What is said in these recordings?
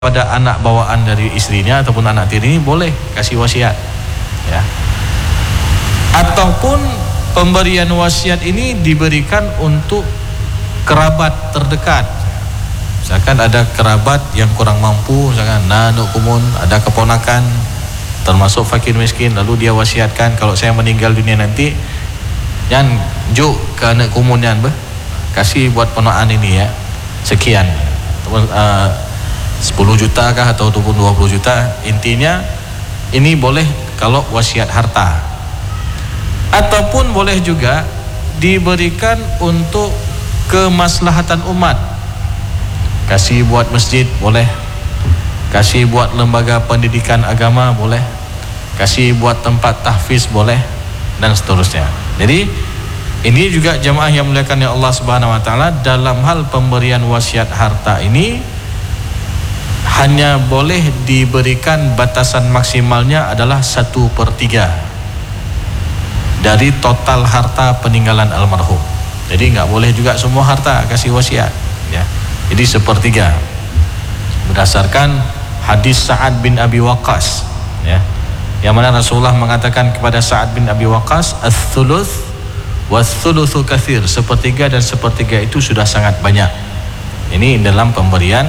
pada anak bawaan dari istrinya ataupun anak tiri ini boleh kasih wasiat, ya. Ataupun pemberian wasiat ini diberikan untuk kerabat terdekat. Misalkan ada kerabat yang kurang mampu, misalkan nanuk kumun, ada keponakan termasuk fakir miskin, lalu dia wasiatkan kalau saya meninggal dunia nanti jangan juk ke anak kumun yan kasih buat ponakan ini ya sekian, 10 juta kah ataupun 20 juta. Intinya ini boleh kalau wasiat harta. Ataupun boleh juga diberikan untuk kemaslahatan umat, kasih buat masjid boleh, kasih buat lembaga pendidikan agama boleh, kasih buat tempat tahfiz boleh, dan seterusnya. Jadi ini juga jamaah yang muliakan Allah Subhanahu wa taala, dalam hal pemberian wasiat harta ini hanya boleh diberikan batasan maksimalnya adalah 1/3 dari total harta peninggalan almarhum. Jadi nggak boleh juga semua harta kasih wasiat, ya. Jadi 1/3 berdasarkan hadis Sa'ad bin Abi Waqqas, ya, yang mana Rasulullah mengatakan kepada Sa'ad bin Abi Waqqas, "Ats-tsuluts was-tsulutsu katsir." 1/3 dan 1/3 itu sudah sangat banyak. Ini dalam pemberian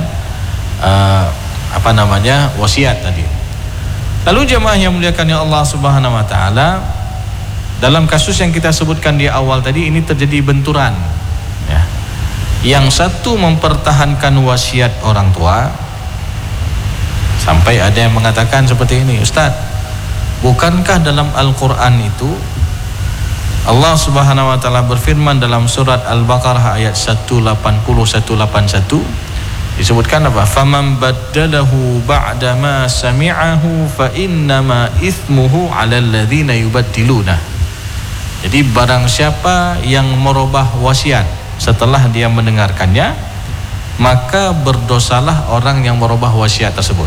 wasiat tadi. Lalu jemaah yang muliakan Allah Subhanahu wa taala, dalam kasus yang kita sebutkan di awal tadi ini terjadi benturan, ya. Yang satu mempertahankan wasiat orang tua, sampai ada yang mengatakan seperti ini, "Ustaz, bukankah dalam Al-Qur'an itu Allah Subhanahu wa taala berfirman dalam surat Al-Baqarah ayat 180-181 disebutkan apa? Faman baddalahu ba'da ma sami'ahu fa innama itsmuhu 'alal ladzina yubaddiluna." Jadi barang siapa yang merubah wasiat setelah dia mendengarkannya, maka berdosalah orang yang merubah wasiat tersebut.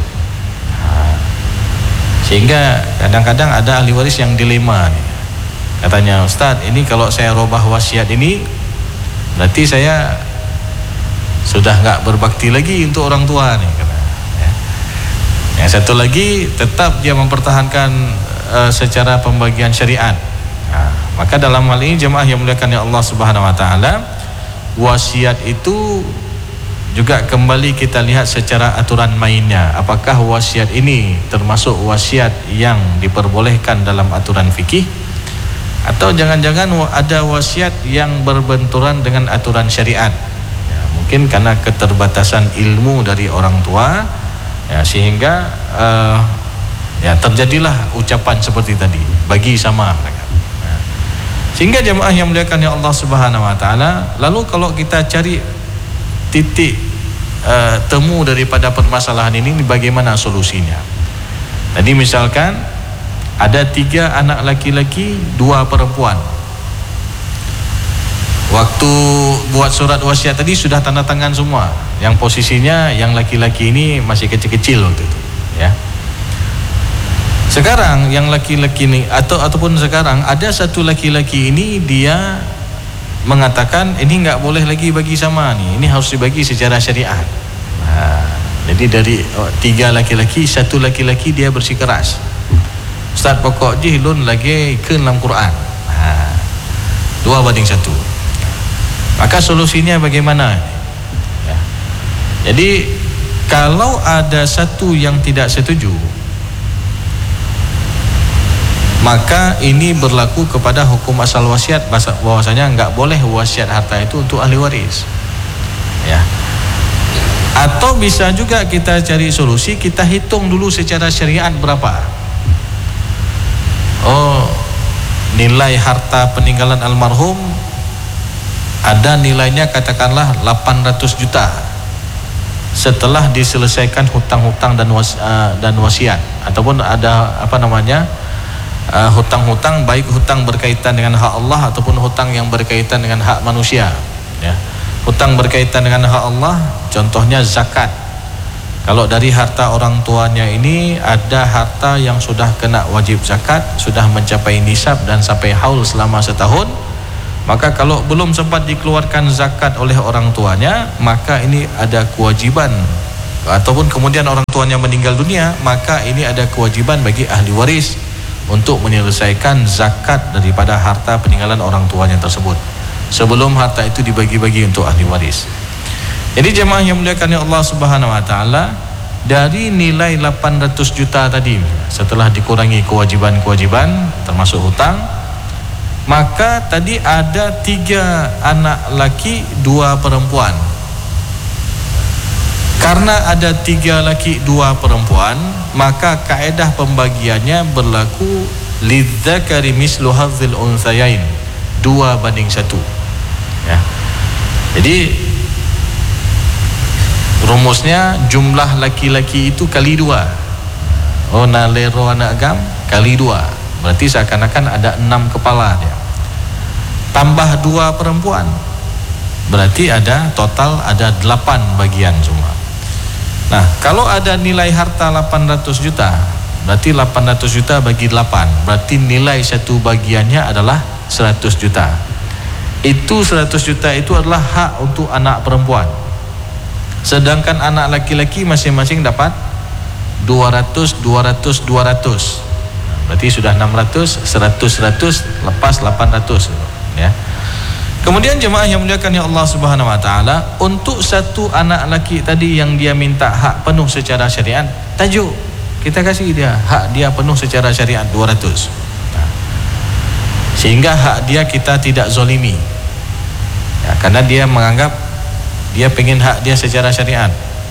Sehingga kadang-kadang ada ahli waris yang dilema nih. Katanya, "Ustaz, ini kalau saya rubah wasiat ini berarti saya sudah nggak berbakti lagi untuk orang tua nih," kata, ya. Yang satu lagi tetap dia mempertahankan secara pembagian syariat. Nah, maka dalam hal ini jemaah yang muliakan Allah Subhanahu wa taala, wasiat itu juga kembali kita lihat secara aturan mainnya. Apakah wasiat ini termasuk wasiat yang diperbolehkan dalam aturan fikih, atau jangan-jangan ada wasiat yang berbenturan dengan aturan syariat? Mungkin karena keterbatasan ilmu dari orang tua, ya, sehingga terjadilah ucapan seperti tadi, bagi sama mereka. Sehingga jemaah yang muliakan Allah Subhanahu wa taala, lalu kalau kita cari titik temu daripada permasalahan ini, bagaimana solusinya? Tadi misalkan ada 3 anak laki-laki, 2 perempuan. Waktu buat surat wasiat tadi sudah tanda tangan semua. Yang posisinya yang laki-laki ini masih kecil-kecil waktu itu, ya. Sekarang yang laki-laki ini ataupun sekarang ada satu laki-laki ini dia mengatakan ini nggak boleh lagi bagi sama nih, ini harus dibagi secara syariat. Nah, jadi dari 3 laki-laki, 1 laki-laki dia bersikeras, "Ustaz, pokok jihlun lagi ke dalam Quran." Nah, 2/1. Maka solusinya bagaimana? Ya. Jadi kalau ada satu yang tidak setuju, maka ini berlaku kepada hukum asal wasiat, bahwasanya nggak boleh wasiat harta itu untuk ahli waris, ya. Atau bisa juga kita cari solusi, kita hitung dulu secara syariat berapa. Oh, nilai harta peninggalan almarhum ada nilainya katakanlah 800 juta setelah diselesaikan hutang-hutang dan wasiat, ataupun ada hutang-hutang, baik hutang berkaitan dengan hak Allah ataupun hutang yang berkaitan dengan hak manusia, ya. Hutang berkaitan dengan hak Allah contohnya zakat. Kalau dari harta orang tuanya ini ada harta yang sudah kena wajib zakat, sudah mencapai nisab dan sampai haul selama setahun, maka kalau belum sempat dikeluarkan zakat oleh orang tuanya, maka ini ada kewajiban ataupun kemudian orang tuanya meninggal dunia, maka ini ada kewajiban bagi ahli waris untuk menyelesaikan zakat daripada harta peninggalan orang tuanya tersebut sebelum harta itu dibagi-bagi untuk ahli waris. Jadi jemaah yang muliakan Allah Subhanahu wa taala, dari nilai 800 juta tadi, setelah dikurangi kewajiban-kewajiban termasuk hutang, maka tadi ada 3 anak laki 2 perempuan. Karena ada 3 laki 2 perempuan, maka kaedah pembagiannya berlaku lidzakari mislu hadzil unthayain, 2:1. Ya. Jadi rumusnya jumlah laki-laki itu kali 2. Oh, nalero anak agam kali 2. Berarti seakan-akan ada 6 kepala dia. Tambah 2 perempuan, berarti ada total ada 8 bagian semua. Nah, kalau ada nilai harta 800 juta, berarti 800 juta bagi 8, berarti nilai satu bagiannya adalah 100 juta. Itu 100 juta itu adalah hak untuk anak perempuan. Sedangkan anak laki-laki masing-masing dapat 200, 200, 200. Berarti sudah 600, 100, 100, lepas 800, ya. Kemudian jemaah yang muliakan ya Allah Subhanahu wa taala, untuk satu anak laki tadi yang dia minta hak penuh secara syariat, tajuk kita kasih dia hak dia penuh secara syariat 200. Sehingga hak dia kita tidak zolimi. Ya, karena dia menganggap dia pengen hak dia secara syariat.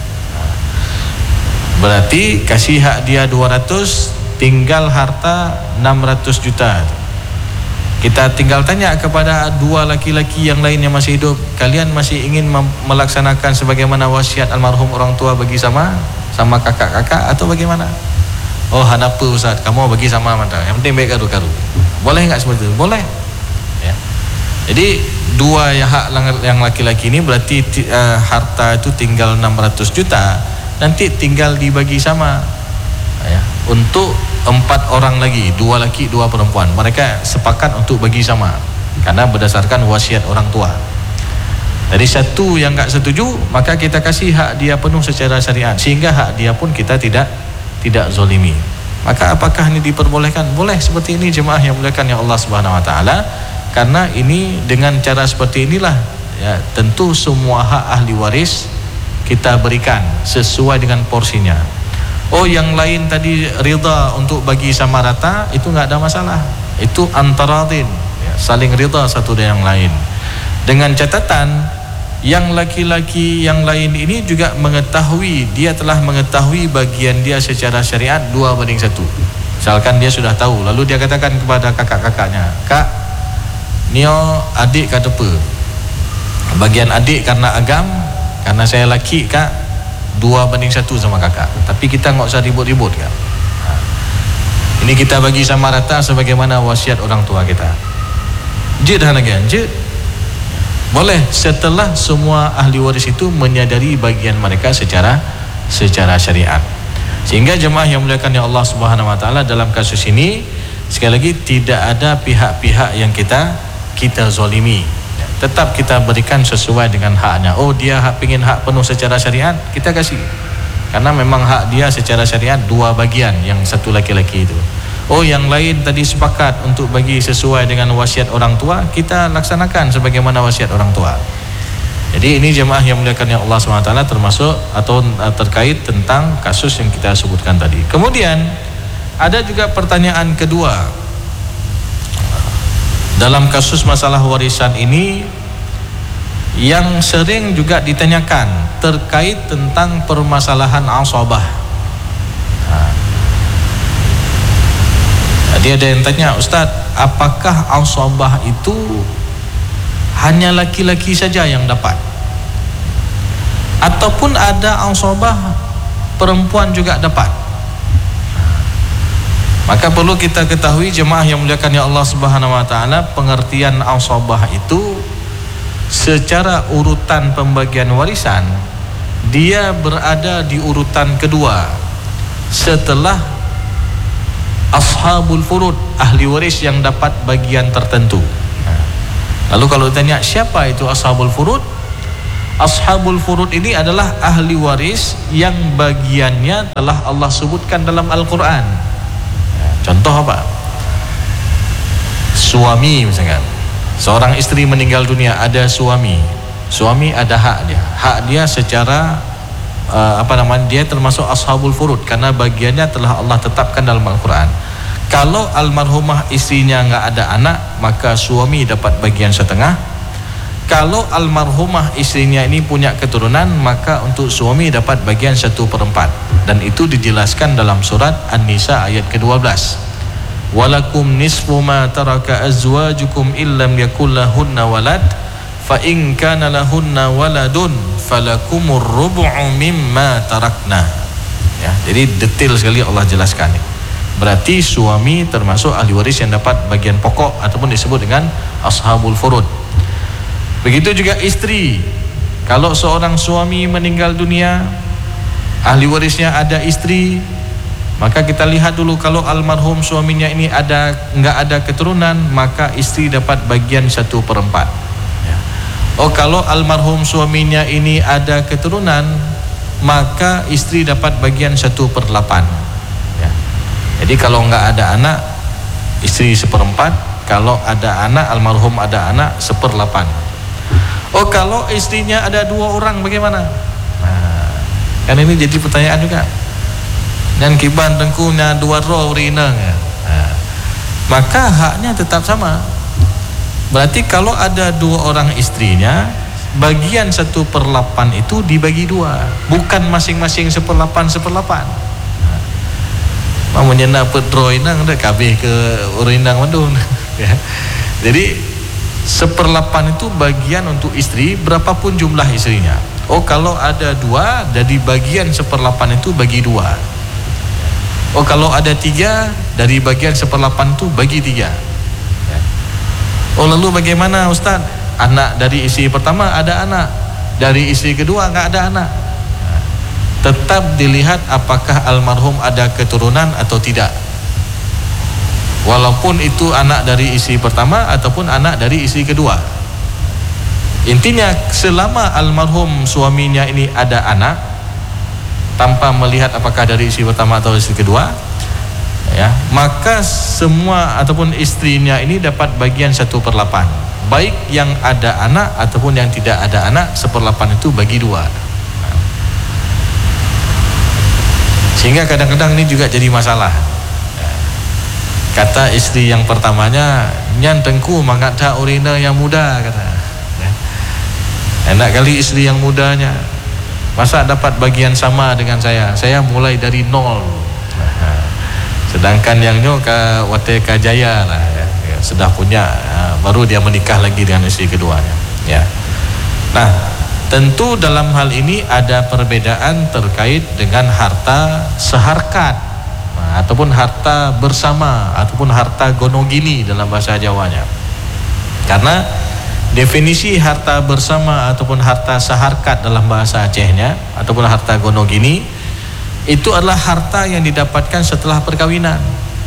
Berarti kasih hak dia 200, tinggal harta 600 juta. Kita tinggal tanya kepada 2 laki-laki yang lain yang masih hidup, kalian masih ingin melaksanakan sebagaimana wasiat almarhum orang tua bagi sama kakak-kakak atau bagaimana? Oh, hanapa Ustaz, kamu bagi sama mana? Yang penting baik karu-karu. Boleh enggak seperti itu? Boleh. Ya. Jadi 2 hak yang laki-laki ini berarti harta itu tinggal 600 juta, nanti tinggal dibagi sama, ya, untuk 4 orang lagi, 2 laki 2 perempuan. Mereka sepakat untuk bagi sama karena berdasarkan wasiat orang tua. Dari satu yang enggak setuju, maka kita kasih hak dia penuh secara syariat, sehingga hak dia pun kita tidak zolimi. Maka apakah ini diperbolehkan? Boleh seperti ini jemaah yang muliakan ya Allah Subhanahu wa taala. Karena ini dengan cara seperti inilah, ya, tentu semua hak ahli waris kita berikan sesuai dengan porsinya. Oh, yang lain tadi rida untuk bagi sama rata, itu enggak ada masalah. Itu antaradin, ya, saling rida satu dengan yang lain. Dengan catatan yang laki-laki yang lain ini juga mengetahui, dia telah mengetahui bagian dia secara syariat 2:1. Misalkan dia sudah tahu, lalu dia katakan kepada kakak-kakaknya, "Kak, nio adik kata apa? Bagian adik karena agam, karena saya laki, Kak, 2:1 sama kakak. Tapi kita nggak usah ribut-ribut, kan? Ini kita bagi sama rata sebagaimana wasiat orang tua kita. Jid hanagan, jid. Boleh setelah semua ahli waris itu menyadari bagian mereka secara syariat. Sehingga jemaah yang muliakan ya Allah Subhanahu wa taala, dalam kasus ini sekali lagi tidak ada pihak-pihak yang kita zolimi. Tetap kita berikan sesuai dengan haknya. Oh, dia ingin hak penuh secara syariat, kita kasih. Karena memang hak dia secara syariat 2 bagian, yang satu laki-laki itu. Oh, yang lain tadi sepakat untuk bagi sesuai dengan wasiat orang tua, kita laksanakan sebagaimana wasiat orang tua. Jadi ini jemaah yang muliakan ya Allah SWT termasuk atau terkait tentang kasus yang kita sebutkan tadi. Kemudian ada juga pertanyaan kedua. Dalam kasus masalah warisan ini yang sering juga ditanyakan terkait tentang permasalahan asabah. Jadi ada yang tanya, Ustaz, apakah asabah itu hanya laki-laki saja yang dapat? Ataupun ada asabah perempuan juga dapat? Maka perlu kita ketahui jemaah yang muliakan ya Allah Subhanahu wa taala, pengertian asabah itu secara urutan pembagian warisan dia berada di urutan kedua setelah ashabul furud, ahli waris yang dapat bagian tertentu. Lalu kalau ditanya siapa itu ashabul furud? Ashabul furud ini adalah ahli waris yang bagiannya telah Allah sebutkan dalam Al-Quran. Contoh apa? Suami misalkan, seorang istri meninggal dunia, ada suami ada hak dia secara dia termasuk ashabul furud karena bagiannya telah Allah tetapkan dalam Al-Quran. Kalau almarhumah istrinya nggak ada anak, maka suami dapat bagian setengah. Kalau almarhumah istrinya ini punya keturunan, maka untuk suami dapat bagian 1/4. Dan itu dijelaskan dalam surat An-Nisa ayat ke-12. Walakum nisfu ma taraka azwajukum illam yakul lahunna walad fa in kana lahunna waladun falakumur rubu'u mimma tarakna. Ya, jadi detail sekali Allah jelaskan. Berarti suami termasuk ahli waris yang dapat bagian pokok ataupun disebut dengan ashabul furud. Begitu juga istri. Kalau seorang suami meninggal dunia, ahli warisnya ada istri, maka kita lihat dulu kalau almarhum suaminya ini nggak ada keturunan, maka istri dapat bagian 1/4. Ya. Oh, kalau almarhum suaminya ini ada keturunan, maka istri dapat bagian 1/8. Ya. Jadi kalau nggak ada anak, istri 1/4. Kalau ada anak, almarhum ada anak, 1/8. Oh, kalau istrinya ada 2 orang bagaimana? Nah, kan ini jadi pertanyaan juga. Dan kiban tengkunya 2 roh rinang ya. Nah, maka haknya tetap sama. Berarti kalau ada 2 orang istrinya, bagian 1/8 itu dibagi 2, bukan masing-masing 1/8. Mau menyenap pedro inang dah kabeh ke rinang mandun. Ya. Jadi 1/8 itu bagian untuk istri, berapapun jumlah istrinya. Oh, kalau ada 2, dari bagian 1/8 itu bagi 2. Oh, kalau ada 3, dari bagian 1/8 itu bagi 3. Oh, lalu bagaimana Ustaz? Anak dari istri pertama ada anak, dari istri kedua nggak ada anak. Tetap dilihat apakah almarhum ada keturunan atau tidak. Walaupun itu anak dari istri pertama ataupun anak dari istri kedua. Intinya selama almarhum suaminya ini ada anak, tanpa melihat apakah dari istri pertama atau istri kedua, ya, maka semua ataupun istrinya ini dapat bagian 1/8. Baik yang ada anak ataupun yang tidak ada anak, 1/8 itu bagi 2. Sehingga kadang-kadang ini juga jadi masalah. Kata istri yang pertamanya, nyan tengku mangata urina yang muda, kata. Enak kali istri yang mudanya, masa dapat bagian sama dengan saya mulai dari 0. Sedangkan yang nyo ke Wate Kajaya lah, ya, sudah punya, baru dia menikah lagi dengan istri keduanya. Ya. Nah, tentu dalam hal ini ada perbedaan terkait dengan harta seharkat, ataupun harta bersama, ataupun harta gonogini dalam bahasa Jawanya. Karena definisi harta bersama ataupun harta seharkat dalam bahasa Acehnya, ataupun harta gonogini, itu adalah harta yang didapatkan setelah perkawinan.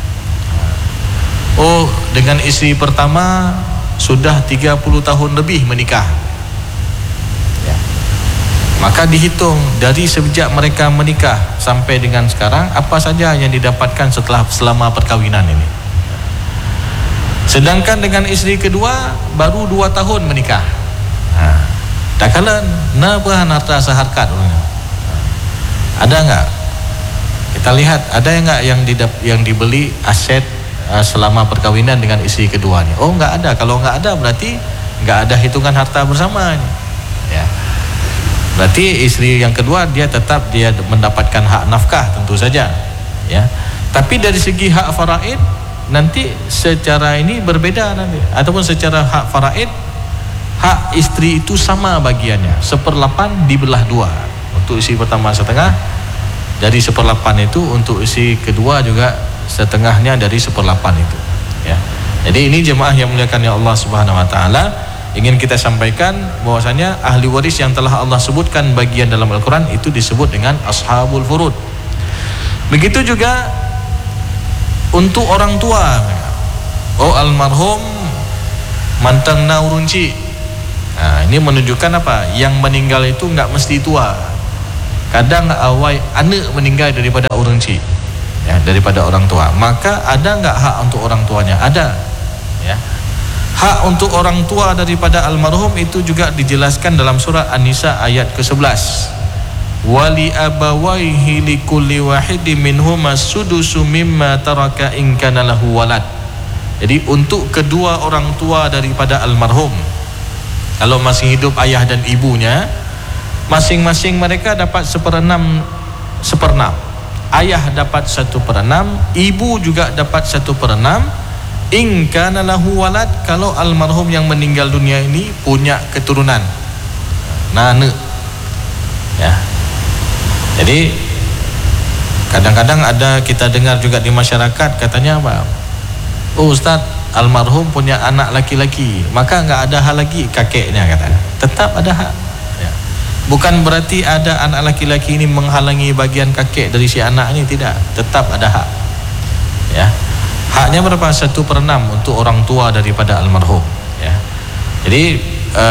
Oh, dengan istri pertama sudah 30 tahun lebih menikah, ya. Maka dihitung dari sejak mereka menikah sampai dengan sekarang, apa saja yang didapatkan selama perkawinan ini. Sedangkan dengan istri kedua baru 2 tahun menikah. Tak kala na harta seharkat. Ada enggak? Kita lihat ada enggak yang dibeli aset selama perkawinan dengan istri keduanya? Oh, enggak ada. Kalau enggak ada berarti enggak ada hitungan harta bersama. Ya. Berarti istri yang kedua dia tetap mendapatkan hak nafkah tentu saja, ya. Tapi dari segi hak faraid nanti secara ini berbeda nanti, ataupun secara hak faraid, hak istri itu sama bagiannya, 1/8 dibelah 2. Untuk istri pertama setengah, dari 1/8 itu untuk istri kedua juga setengahnya dari 1/8 itu, ya. Jadi ini jemaah yang muliakan ya Allah Subhanahu wa taala, ingin kita sampaikan bahwasanya ahli waris yang telah Allah sebutkan bagian dalam Al-Quran itu disebut dengan ashabul furud. Begitu juga untuk orang tua. Oh, almarhum mantang naurunci, Nah, ini menunjukkan apa? Yang meninggal itu nggak mesti tua. Kadang awal anak meninggal daripada orang cik, ya, daripada orang tua. Maka ada nggak hak untuk orang tuanya? Ada, ya. Hak untuk orang tua daripada almarhum itu juga dijelaskan dalam surah An-Nisa ayat ke-11. Wali abawaihi likulli wahidi minhuma sudusu mimma taraka in kana lahu walad. Jadi untuk kedua orang tua daripada almarhum, kalau masih hidup ayah dan ibunya, masing-masing mereka dapat 1/6. Ayah dapat 1/6, ibu juga dapat 1/6. In kana lahu walad, kalau almarhum yang meninggal dunia ini punya keturunan, anak, ya. Jadi kadang-kadang ada kita dengar juga di masyarakat, katanya apa? Oh Ustaz, almarhum punya anak laki-laki, maka nggak ada hak lagi kakeknya, katanya. Tetap ada hak, ya. Bukan berarti ada anak laki-laki ini menghalangi bagian kakek dari si anak ini, tidak. Tetap ada hak, ya. Haknya berapa? 1/6 untuk orang tua daripada almarhum, ya. Jadi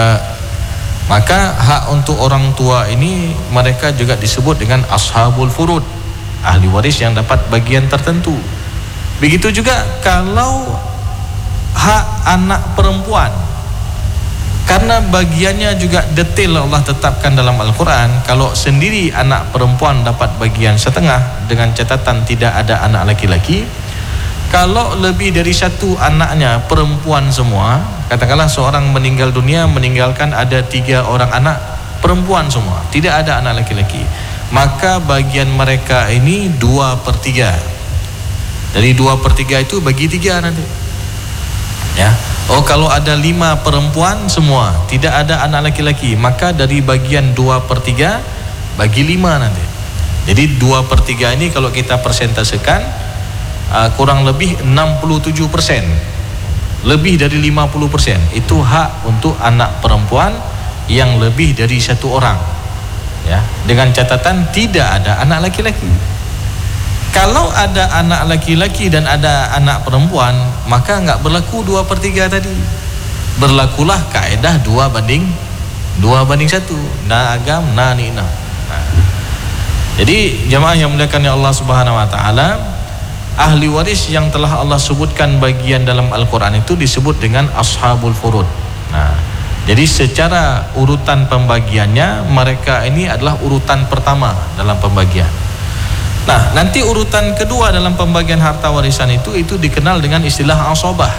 maka hak untuk orang tua ini mereka juga disebut dengan ashabul furud, ahli waris yang dapat bagian tertentu. Begitu juga kalau hak anak perempuan, karena bagiannya juga detail Allah tetapkan dalam Al-Quran. Kalau sendiri anak perempuan dapat bagian setengah dengan catatan tidak ada anak laki-laki. Kalau lebih dari satu anaknya perempuan semua, katakanlah seorang meninggal dunia meninggalkan ada 3 orang anak perempuan semua, tidak ada anak laki-laki, maka bagian mereka ini 2/3. Dari 2/3 itu bagi 3 nanti, ya. Oh kalau ada 5 perempuan semua, tidak ada anak laki-laki, maka dari bagian 2/3 bagi 5 nanti. Jadi 2/3 ini kalau kita persentasekan, kurang lebih 67%, lebih dari 50%. Itu hak untuk anak perempuan yang lebih dari 1 orang, ya, dengan catatan tidak ada anak laki-laki. Kalau ada anak laki-laki dan ada anak perempuan, maka nggak berlaku 2/3 tadi. Berlakulah kaedah 2/1. Na agam na nina. Jadi jamaah yang muliakan Allah Subhanahu wa taala, ahli waris yang telah Allah sebutkan bagian dalam Al-Quran itu disebut dengan ashabul furud. Nah, jadi secara urutan pembagiannya mereka ini adalah urutan pertama dalam pembagian. Nah, nanti urutan kedua dalam pembagian harta warisan itu dikenal dengan istilah ansabah.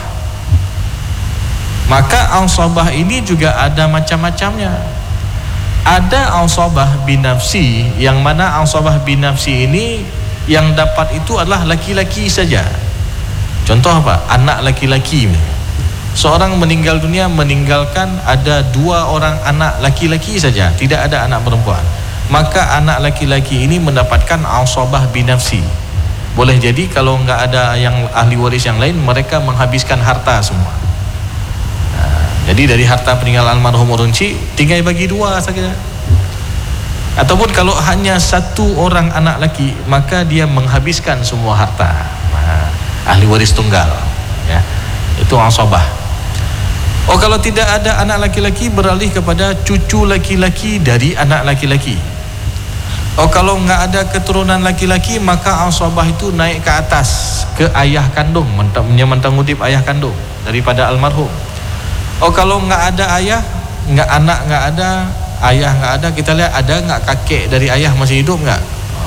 Maka ansabah ini juga ada macam-macamnya. Ada ansabah binafsi, yang mana ansabah binafsi ini yang dapat itu adalah laki-laki saja. Contoh apa? Anak laki-laki. Seorang meninggal dunia meninggalkan ada 2 orang anak laki-laki saja, tidak ada anak perempuan. Maka anak laki-laki ini mendapatkan ansabah binafsi. Boleh jadi kalau nggak ada yang ahli waris yang lain, mereka menghabiskan harta semua. Nah, jadi dari harta peninggalan almarhum Urunci tinggal bagi 2 saja. Ataupun kalau hanya 1 orang anak laki, maka dia menghabiskan semua harta. Nah, ahli waris tunggal, ya. Itu ansabah. Oh kalau tidak ada anak laki-laki, beralih kepada cucu laki-laki dari anak laki-laki. Oh kalau nggak ada keturunan laki-laki, maka ansabah itu naik ke atas, ke ayah kandung, mentang ngutip ayah kandung daripada almarhum. Oh kalau nggak ada ayah, nggak anak nggak ada, ayah nggak ada, kita lihat ada nggak kakek dari ayah masih hidup nggak?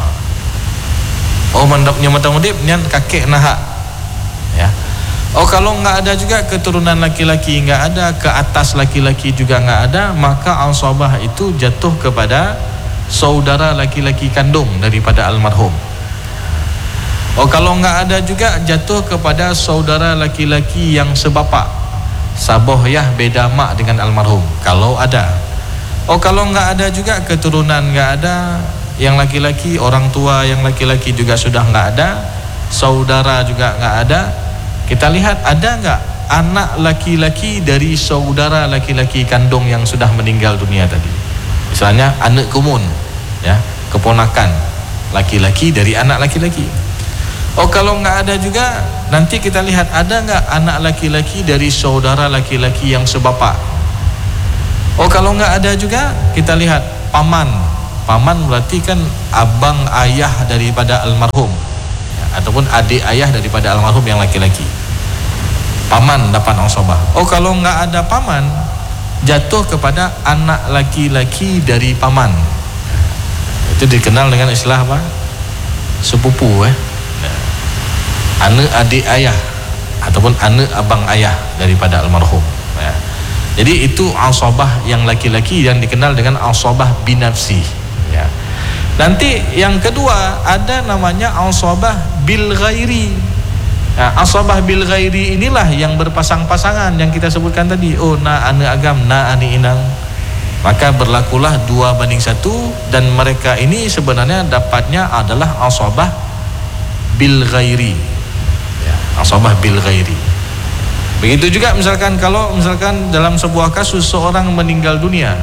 Oh mentang ngutip kakek nahak, ya. Oh kalau nggak ada juga keturunan laki-laki nggak ada, ke atas laki-laki juga nggak ada, maka ansabah itu jatuh kepada saudara laki-laki kandung daripada almarhum. Oh kalau nggak ada juga jatuh kepada saudara laki-laki yang sebapak, sabohyah beda mak dengan almarhum kalau ada. Oh kalau nggak ada juga keturunan nggak ada, yang laki-laki orang tua yang laki-laki juga sudah nggak ada, saudara juga nggak ada. Kita lihat ada nggak anak laki-laki dari saudara laki-laki kandung yang sudah meninggal dunia tadi. Misalnya anak kumun, ya, keponakan laki-laki dari anak laki-laki. Oh kalau nggak ada juga, nanti kita lihat ada nggak anak laki-laki dari saudara laki-laki yang sebapak. Oh, kalau nggak ada juga kita lihat paman. Paman berarti kan abang ayah daripada almarhum, ya, ataupun adik ayah daripada almarhum yang laki-laki. Paman dapat asabah. Oh, kalau nggak ada paman, jatuh kepada anak laki-laki dari paman. Itu dikenal dengan istilah apa? Sepupu, anak adik ayah ataupun anak abang ayah daripada almarhum, ya. Jadi itu asabah yang laki-laki yang dikenal dengan asabah binafsi, ya. Nanti yang kedua ada namanya asabah bil ghairi. Nah, asabah bil ghairi inilah yang berpasang-pasangan yang kita sebutkan tadi. Oh, na ane agam, na ane inang. Maka berlakulah 2:1 dan mereka ini sebenarnya dapatnya adalah asabah bil ghairi, ya, asabah bil ghairi. Begitu juga misalkan kalau misalkan dalam sebuah kasus seorang meninggal dunia,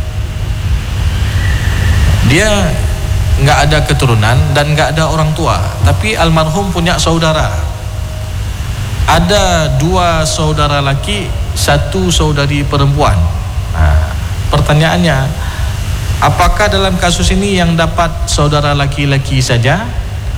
dia nggak ada keturunan dan nggak ada orang tua, tapi almarhum punya saudara. Ada 2 saudara laki, 1 saudari perempuan. Nah, pertanyaannya, apakah dalam kasus ini yang dapat saudara laki-laki saja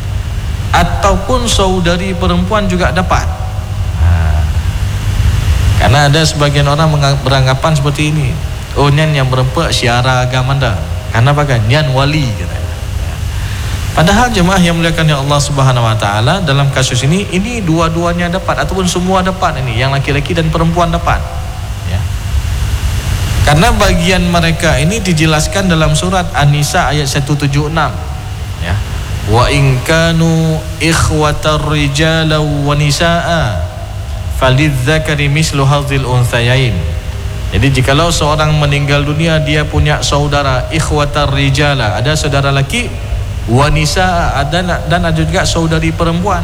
ataupun saudari perempuan juga dapat? Nah, karena ada sebagian orang beranggapan seperti ini. Oh, nyan yang berempat syara agama anda. Karena apa kan? Nyan wali katanya. Padahal jemaah yang muliakan ya Allah Subhanahu wa taala, dalam kasus ini dua-duanya dapat ataupun semua dapat, ini yang laki-laki dan perempuan dapat, ya. Karena bagian mereka ini dijelaskan dalam surat An-Nisa ayat 176, ya. Wa in kanu ikhwatar rijala wa nisaa falidzakari mislu hadzil unthayain. Jadi jikalau seorang meninggal dunia dia punya saudara ikhwatar rijala, ada saudara laki, wanisa dan ada juga saudari perempuan,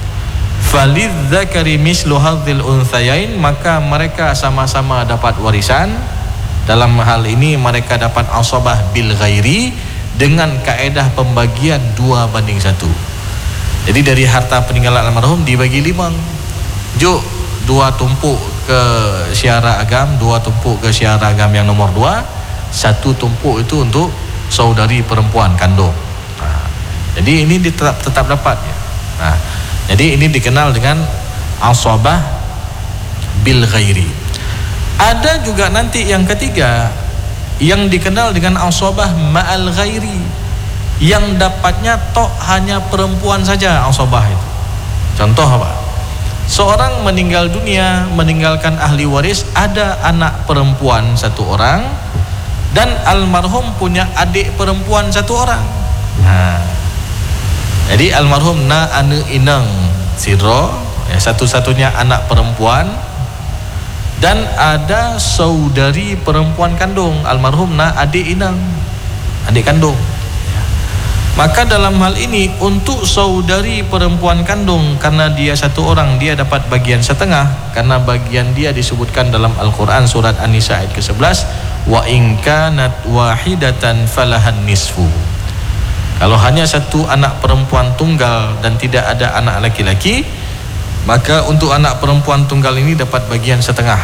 falidzakari mislu hadzil unthayain, maka mereka sama-sama dapat warisan. Dalam hal ini mereka dapat asabah bil ghairi dengan kaedah pembagian 2:1. Jadi dari harta peninggalan almarhum dibagi 5. Juk 2 tumpuk ke syara agam, 2 tumpuk ke syara agam yang nomor 2, 1 tumpuk itu untuk saudari perempuan kandung. Jadi ini tetap dapat, ya. Nah, jadi ini dikenal dengan asabah bil ghairi. Ada juga nanti yang ketiga yang dikenal dengan asabah ma'al ghairi, yang dapatnya tok hanya perempuan saja asabah itu. Contoh apa? Seorang meninggal dunia meninggalkan ahli waris, ada anak perempuan 1 orang dan almarhum punya adik perempuan 1 orang. Nah, jadi almarhum na anu inang siro, ya, satu-satunya anak perempuan, dan ada saudari perempuan kandung, almarhum na adik inang, adik kandung, ya. Maka dalam hal ini untuk saudari perempuan kandung, karena dia 1 orang, dia dapat bagian setengah, karena bagian dia disebutkan dalam Al-Quran surat An-Nisa ayat ke-11, wa in kanat wahidatan falahan nisfu. Kalau hanya 1 anak perempuan tunggal dan tidak ada anak laki-laki, maka untuk anak perempuan tunggal ini dapat bagian setengah.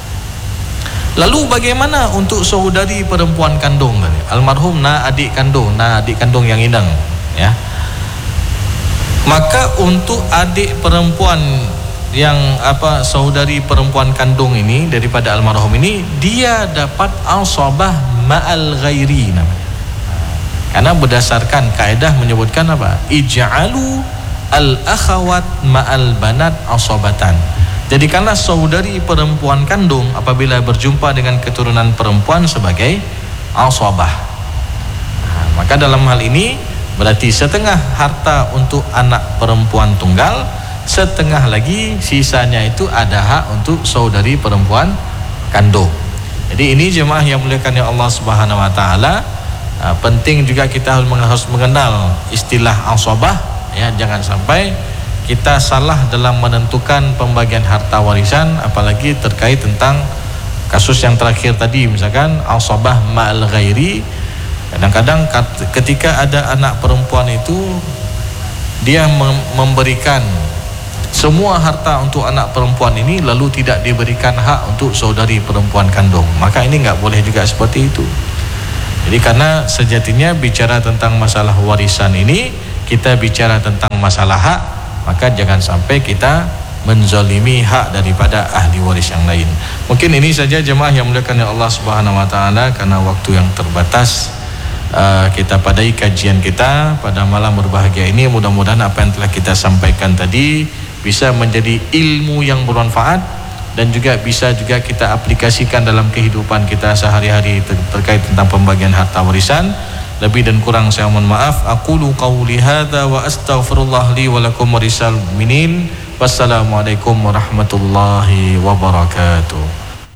Lalu bagaimana untuk saudari perempuan kandung? Almarhum na adik kandung yang inang, ya. Maka untuk adik perempuan yang saudari perempuan kandung ini daripada almarhum ini, dia dapat asabah ma'al ghairi namanya. Karena berdasarkan kaedah menyebutkan apa? Ij'alu al-akhawat ma'al banat asabatan. Jadikanlah saudari perempuan kandung apabila berjumpa dengan keturunan perempuan sebagai asabah. Nah, maka dalam hal ini berarti setengah harta untuk anak perempuan tunggal, setengah lagi sisanya itu ada hak untuk saudari perempuan kandung. Jadi ini jemaah yang muliakan ya Allah Subhanahu wa taala. Penting juga kita harus mengenal istilah asabah, ya. Jangan sampai kita salah dalam menentukan pembagian harta warisan, apalagi terkait tentang kasus yang terakhir tadi, misalkan asabah ma'al ghairi. Kadang-kadang ketika ada anak perempuan itu dia memberikan semua harta untuk anak perempuan ini lalu tidak diberikan hak untuk saudari perempuan kandung, maka ini enggak boleh juga seperti itu. Jadi karena sejatinya bicara tentang masalah warisan ini, kita bicara tentang masalah hak, maka jangan sampai kita menzalimi hak daripada ahli waris yang lain. Mungkin ini saja jemaah yang muliakan Allah Subhanahu wa taala, karena waktu yang terbatas kita padai kajian kita pada malam berbahagia ini. Mudah-mudahan apa yang telah kita sampaikan tadi bisa menjadi ilmu yang bermanfaat dan juga bisa juga kita aplikasikan dalam kehidupan kita sehari-hari terkait tentang pembagian harta warisan. Lebih dan kurang saya mohon maaf. Aqulu qawli hadza wa astaghfirullah li wa lakum wa lisal mu'minin. Wassalamualaikum warahmatullahi wabarakatuh.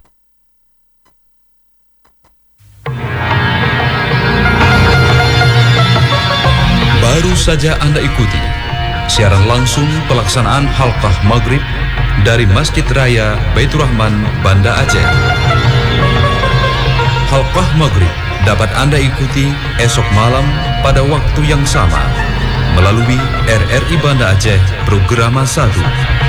Baru saja Anda ikuti siaran langsung pelaksanaan halqah maghrib dari Masjid Raya Baitur Rahman, Banda Aceh. Halqah maghrib dapat Anda ikuti esok malam pada waktu yang sama melalui RRI Banda Aceh Programa 1.